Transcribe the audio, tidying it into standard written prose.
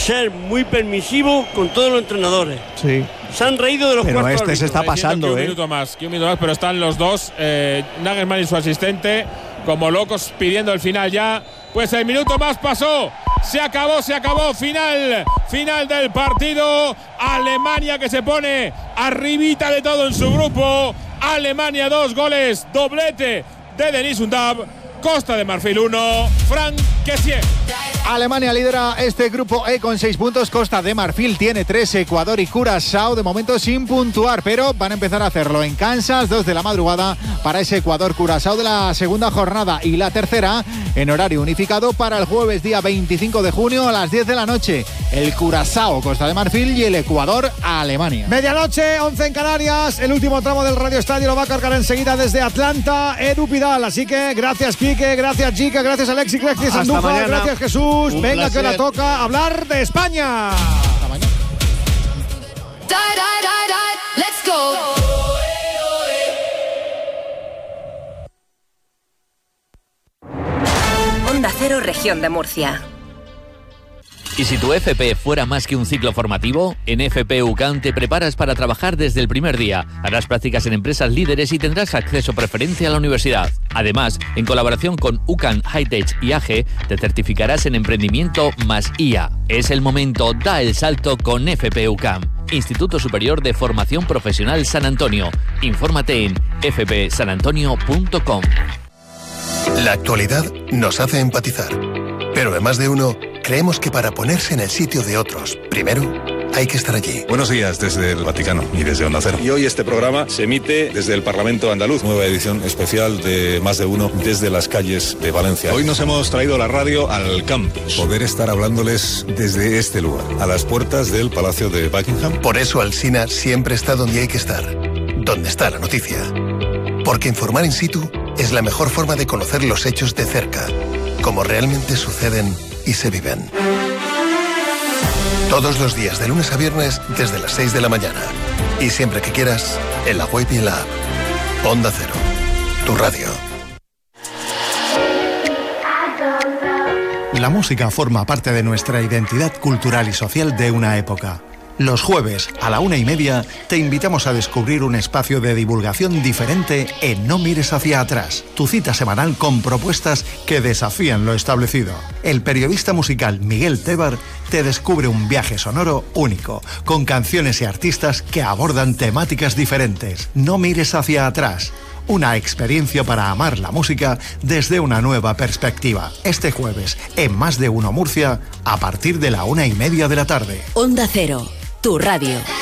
ser muy permisivo con todos los entrenadores. Sí. Se han reído de los pero cuartos se está pasando, que un minuto más, pero están los dos, Nagelsmann y su asistente, como locos pidiendo el final ya. Pues el minuto más pasó. Se acabó. Final del partido. Alemania que se pone arribita de todo en su grupo. Alemania 2 goles, doblete de Denis Undav. Costa de Marfil 1, Franck Kessié. Alemania lidera este grupo E con 6 puntos. Costa de Marfil tiene 3. Ecuador y Curazao de momento sin puntuar, pero van a empezar a hacerlo en Kansas, 2 de la madrugada para ese Ecuador-Curazao de la segunda jornada, y la tercera en horario unificado para el jueves día 25 de junio a las 10 de la noche. El Curazao, Costa de Marfil, y el Ecuador, Alemania. Medianoche, 11 en Canarias. El último tramo del Radio Estadio lo va a cargar enseguida desde Atlanta Edu Pidal. Así que gracias Quique, gracias Chica, gracias Alexis, gracias Andújar, gracias Jesús. Venga, que ahora toca hablar de España. Hasta mañana. Let's go. Onda Cero, Región de Murcia. ¿Y si tu FP fuera más que un ciclo formativo? En FP UCAM te preparas para trabajar desde el primer día. Harás prácticas en empresas líderes y tendrás acceso preferente a la universidad. Además, en colaboración con UCAM Hightech y AGE, te certificarás en emprendimiento más IA. Es el momento, da el salto con FP UCAM. Instituto Superior de Formación Profesional San Antonio. Infórmate en fpsanantonio.com. La actualidad nos hace empatizar, pero en más de uno creemos que para ponerse en el sitio de otros, primero hay que estar allí. Buenos días desde el Vaticano y desde Onda Cero. Y hoy este programa se emite desde el Parlamento Andaluz, nueva edición especial de Más de Uno desde las calles de Valencia. Hoy nos hemos traído la radio al campus, poder estar hablándoles desde este lugar, a las puertas del Palacio de Buckingham. Por eso Alsina siempre está donde hay que estar, donde está la noticia. Porque informar in situ es la mejor forma de conocer los hechos de cerca, como realmente suceden y se viven. Todos los días, de lunes a viernes, desde las 6 de la mañana. Y siempre que quieras, en la web y en la app. Onda Cero, tu radio. La música forma parte de nuestra identidad cultural y social de una época. Los jueves, a la 1:30, te invitamos a descubrir un espacio de divulgación diferente en No Mires Hacia Atrás, tu cita semanal con propuestas que desafían lo establecido. El periodista musical Miguel Tebar te descubre un viaje sonoro único, con canciones y artistas que abordan temáticas diferentes. No Mires Hacia Atrás, una experiencia para amar la música desde una nueva perspectiva. Este jueves, en Más de Uno Murcia, a partir de la 1:30 de la tarde. Onda Cero, tu radio.